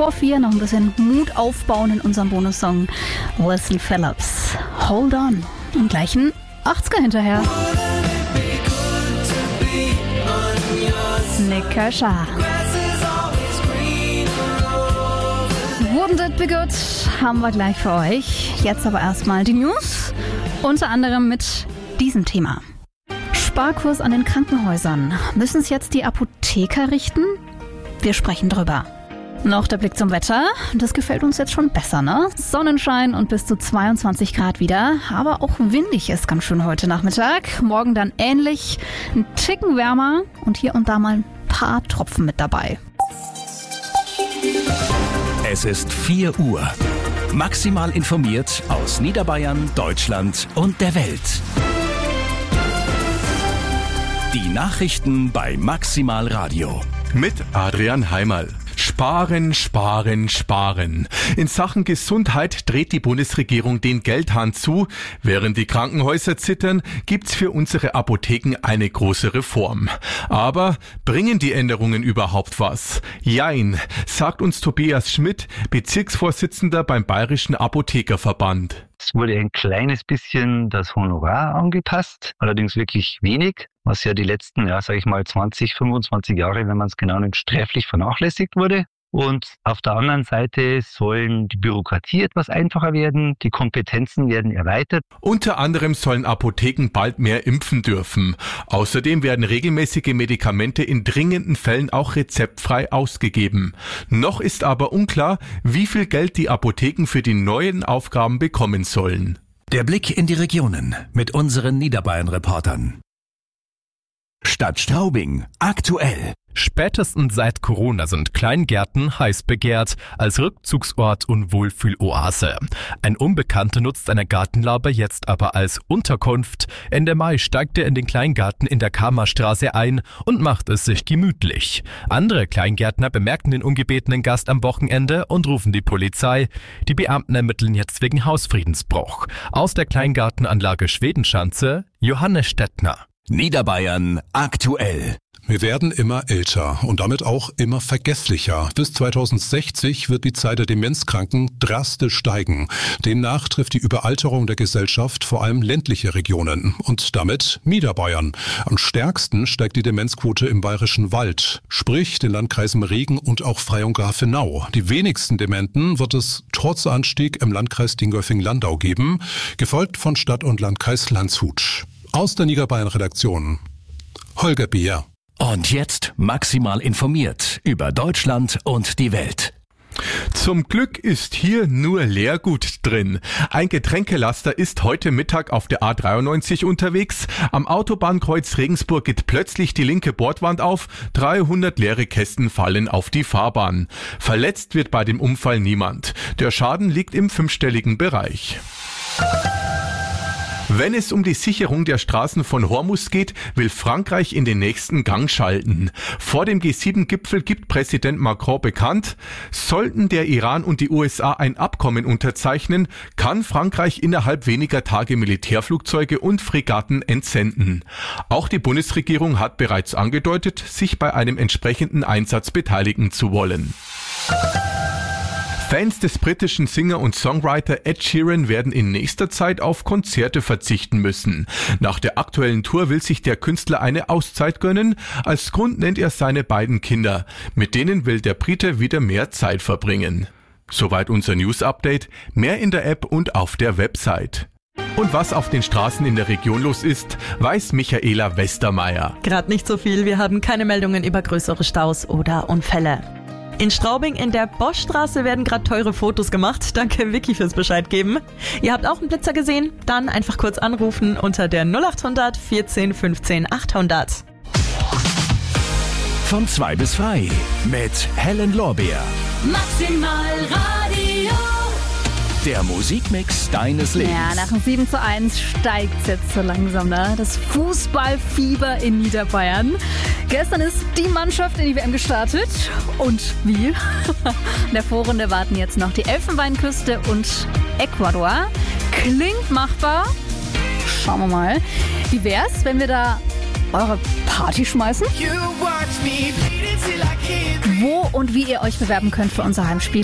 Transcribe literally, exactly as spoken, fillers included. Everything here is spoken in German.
vor vier noch ein bisschen Mut aufbauen in unserem Bonussong Wesley Phillips. Hold on. Im gleichen achtziger hinterher. Nick Kershaw. Wouldn't it be good? Haben wir gleich für euch. Jetzt aber erstmal die News. Unter anderem mit diesem Thema. Sparkurs an den Krankenhäusern. Müssen es jetzt die Apotheker richten? Wir sprechen drüber. Noch der Blick zum Wetter. Das gefällt uns jetzt schon besser, ne? Sonnenschein und bis zu zweiundzwanzig Grad wieder. Aber auch windig ist ganz schön heute Nachmittag. Morgen dann ähnlich. Ein Ticken wärmer und hier und da mal ein paar Tropfen mit dabei. Es ist vier Uhr. Maximal informiert aus Niederbayern, Deutschland und der Welt. Die Nachrichten bei Maximal Radio. Mit Adrian Heimerl. Sparen, sparen, sparen. In Sachen Gesundheit dreht die Bundesregierung den Geldhahn zu. Während die Krankenhäuser zittern, gibt's für unsere Apotheken eine große Reform. Aber bringen die Änderungen überhaupt was? Jein, sagt uns Tobias Schmidt, Bezirksvorsitzender beim Bayerischen Apothekerverband. Es wurde ein kleines bisschen das Honorar angepasst, allerdings wirklich wenig, was ja die letzten, ja, sag ich mal, zwanzig, fünfundzwanzig Jahre, wenn man es genau nimmt, sträflich vernachlässigt wurde. Und auf der anderen Seite sollen die Bürokratie etwas einfacher werden, die Kompetenzen werden erweitert. Unter anderem sollen Apotheken bald mehr impfen dürfen. Außerdem werden regelmäßige Medikamente in dringenden Fällen auch rezeptfrei ausgegeben. Noch ist aber unklar, wie viel Geld die Apotheken für die neuen Aufgaben bekommen sollen. Der Blick in die Regionen mit unseren Niederbayern-Reportern. Stadt Straubing aktuell. Spätestens seit Corona sind Kleingärten heiß begehrt, als Rückzugsort und Wohlfühloase. Ein Unbekannter nutzt eine Gartenlaube jetzt aber als Unterkunft. Ende Mai steigt er in den Kleingarten in der Kamerstraße ein und macht es sich gemütlich. Andere Kleingärtner bemerken den ungebetenen Gast am Wochenende und rufen die Polizei. Die Beamten ermitteln jetzt wegen Hausfriedensbruch. Aus der Kleingartenanlage Schwedenschanze, Johannes Stettner. Niederbayern aktuell. Wir werden immer älter und damit auch immer vergesslicher. Bis zweitausendsechzig wird die Zahl der Demenzkranken drastisch steigen. Demnach trifft die Überalterung der Gesellschaft vor allem ländliche Regionen und damit Niederbayern. Am stärksten steigt die Demenzquote im Bayerischen Wald, sprich den Landkreisen Regen und auch Freyung-Grafenau. Die wenigsten Dementen wird es trotz Anstieg im Landkreis Dingolfing-Landau geben, gefolgt von Stadt- und Landkreis Landshut. Aus der Niederbayern-Redaktion, Holger Beer. Und jetzt maximal informiert über Deutschland und die Welt. Zum Glück ist hier nur Leergut drin. Ein Getränkelaster ist heute Mittag auf der A dreiundneunzig unterwegs. Am Autobahnkreuz Regensburg geht plötzlich die linke Bordwand auf. dreihundert leere Kästen fallen auf die Fahrbahn. Verletzt wird bei dem Unfall niemand. Der Schaden liegt im fünfstelligen Bereich. Wenn es um die Sicherung der Straßen von Hormuz geht, will Frankreich in den nächsten Gang schalten. Vor dem G sieben Gipfel gibt Präsident Macron bekannt, sollten der Iran und die U S A ein Abkommen unterzeichnen, kann Frankreich innerhalb weniger Tage Militärflugzeuge und Fregatten entsenden. Auch die Bundesregierung hat bereits angedeutet, sich bei einem entsprechenden Einsatz beteiligen zu wollen. Fans des britischen Singer und Songwriter Ed Sheeran werden in nächster Zeit auf Konzerte verzichten müssen. Nach der aktuellen Tour will sich der Künstler eine Auszeit gönnen. Als Grund nennt er seine beiden Kinder. Mit denen will der Brite wieder mehr Zeit verbringen. Soweit unser News-Update. Mehr in der App und auf der Website. Und was auf den Straßen in der Region los ist, weiß Michaela Westermeier. Gerade nicht so viel. Wir haben keine Meldungen über größere Staus oder Unfälle. In Straubing in der Boschstraße werden gerade teure Fotos gemacht. Danke Vicky fürs Bescheid geben. Ihr habt auch einen Blitzer gesehen? Dann einfach kurz anrufen unter der null acht hundert vierzehn fünfzehn achthundert. Von zwei bis frei mit Helen Lorbeer. Maximal Radio. Der Musikmix deines Lebens. Ja, nach dem sieben zu eins steigt es jetzt so langsam, ne? Das Fußballfieber in Niederbayern. Gestern ist die Mannschaft in die W M gestartet. Und wie? In der Vorrunde warten jetzt noch die Elfenbeinküste und Ecuador. Klingt machbar. Schauen wir mal. Wie wär's, wenn wir da eure Party schmeißen? Wo und wie ihr euch bewerben könnt für unser Heimspiel